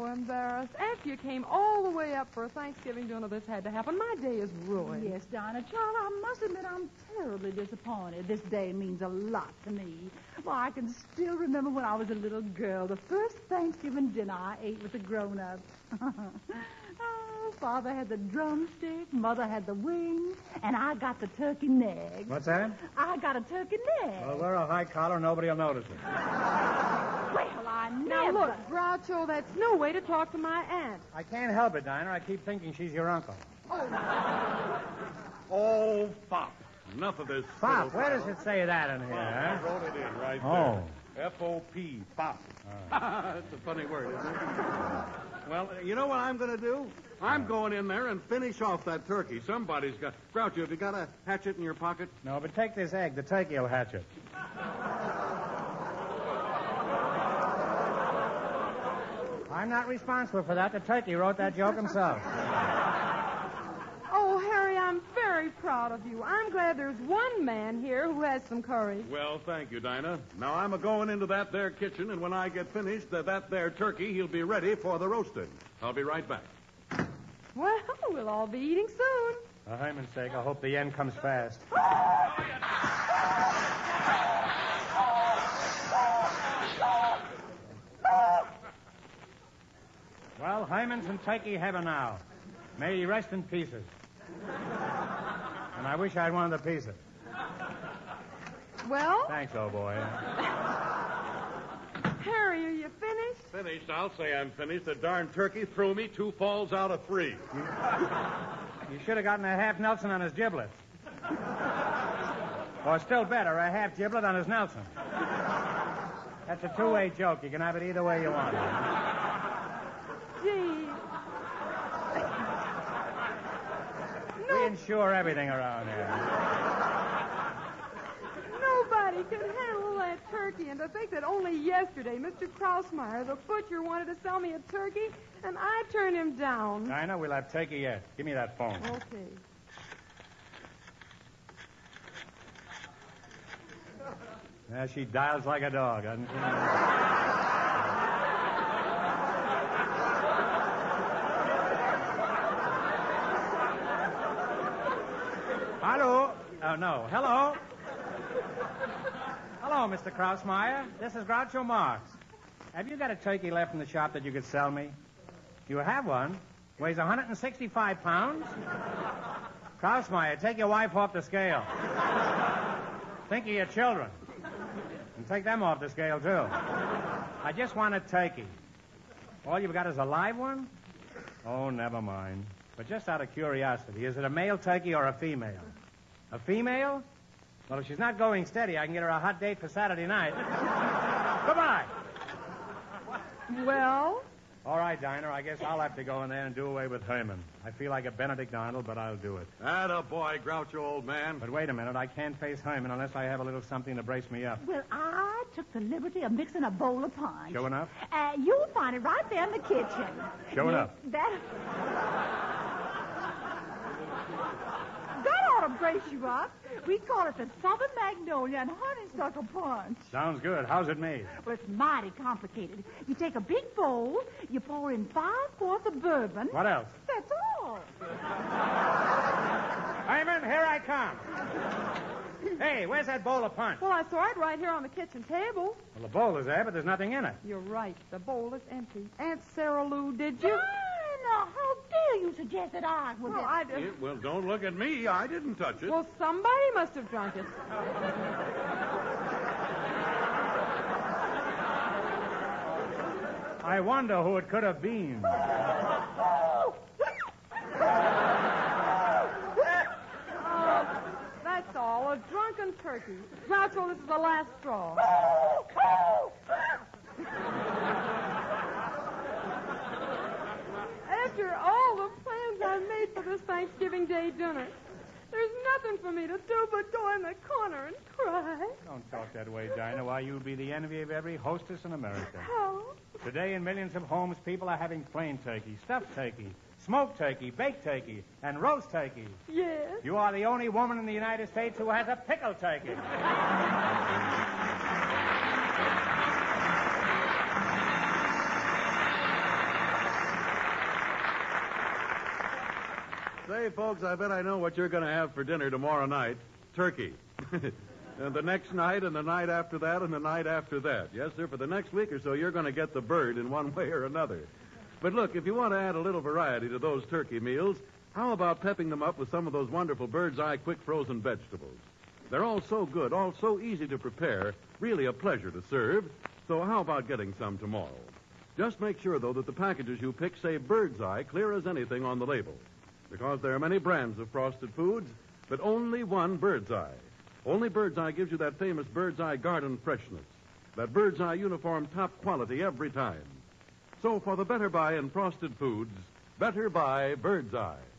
embarrassed. After you came all the way up for a Thanksgiving dinner, this had to happen. My day is ruined. Yes, Dinah. Child, I must admit I'm terribly disappointed. This day means a lot to me. Well, I can still remember when I was a little girl, the first Thanksgiving dinner I ate with the grown-ups. Oh, Father had the drumstick, Mother had the wing, and I got the turkey neck. What's that? I got a turkey neck. Well, wear a high collar, nobody will notice it. Well, I Now, never... look, Groucho, that's no way to talk to my aunt. I can't help it, Dinah. I keep thinking she's your uncle. Oh, Fop. Enough of this. Pop, where does it say that in here, I huh? wrote it in right Oh. there. F-O-P, Fop. That's a funny word, isn't it? Well, you know what I'm going to do? I'm going in there and finish off that turkey. Somebody's got... Groucho, have you got a hatchet in your pocket? No, but take this egg. The turkey will hatch it. I'm not responsible for that. The turkey wrote that joke himself. Oh, Harry, I'm very proud of you. I'm glad there's one man here who has some courage. Well, thank you, Dinah. Now, I'm a-going into that there kitchen, and when I get finished, that there turkey, he'll be ready for the roasting. I'll be right back. Well, we'll all be eating soon. For Hyman's sake, I hope the end comes fast. Well, Hyman's in turkey heaven now. May he rest in pieces. And I wish I'd one of the pieces. Well, Thanks, old boy. Harry, are you finished? Finished? I'll say I'm finished. The darn turkey threw me 2 falls out of 3. You should have gotten a half Nelson on his giblets. Or still better, a half giblet on his Nelson. That's a two-way joke. You can have it either way you want. Gee. We insure everything around here. Nobody could handle that turkey. And to think that only yesterday Mr. Krausmeyer, the butcher, wanted to sell me a turkey, and I turned him down. Dinah, we'll have turkey yet. Give me that phone. Okay. Yeah, she dials like a dog, doesn't she? Hello? Oh, no. Hello? Hello, Mr. Krausmeyer. This is Groucho Marx. Have you got a turkey left in the shop that you could sell me? You have one? Weighs 165 pounds? Krausmeyer, take your wife off the scale. Think of your children. And take them off the scale, too. I just want a turkey. All you've got is a live one? Oh, never mind. But just out of curiosity, is it a male turkey or a female? A female? Well, if she's not going steady, I can get her a hot date for Saturday night. Goodbye. Well? All right, Dinah, I guess I'll have to go in there and do away with Herman. I feel like a Benedict Arnold, but I'll do it. Atta boy, Groucho, old man. But wait a minute, I can't face Herman unless I have a little something to brace me up. Well, I took the liberty of mixing a bowl of punch. Sure enough? You'll find it right there in the kitchen. Sure enough. That ought to brace you up. We call it the Southern Magnolia and Honeysuckle Punch. Sounds good. How's it made? Well, it's mighty complicated. You take a big bowl, you pour in 5 quarts of bourbon. What else? That's all. Hyman, here I come. Hey, where's that bowl of punch? Well, I saw it right here on the kitchen table. Well, the bowl is there, but there's nothing in it. You're right. The bowl is empty. Aunt Sarah Lou, did you? Now, how dare you suggest that I was... Well, I did. Well, don't look at me. I didn't touch it. Well, somebody must have drunk it. I wonder who it could have been. That's all. A drunken turkey. Groucho, this is the last straw. After all the plans I made for this Thanksgiving Day dinner, there's nothing for me to do but go in the corner and cry. Don't talk that way, Dinah. Why, you'll be the envy of every hostess in America. How? Today, in millions of homes, people are having plain turkey, stuffed turkey, smoked turkey, baked turkey, and roast turkey. Yes. You are the only woman in the United States who has a pickled turkey. Say, folks, I bet I know what you're going to have for dinner tomorrow night. Turkey. And the next night, and the night after that, and the night after that. Yes, sir, for the next week or so, you're going to get the bird in one way or another. But look, if you want to add a little variety to those turkey meals, how about pepping them up with some of those wonderful Bird's Eye quick frozen vegetables? They're all so good, all so easy to prepare, really a pleasure to serve. So how about getting some tomorrow? Just make sure, though, that the packages you pick say Bird's Eye clear as anything on the label. Because there are many brands of frosted foods, but only one Bird's Eye. Only Bird's Eye gives you that famous Bird's Eye garden freshness, that Bird's Eye uniform top quality every time. So for the better buy in frosted foods, better buy Bird's Eye.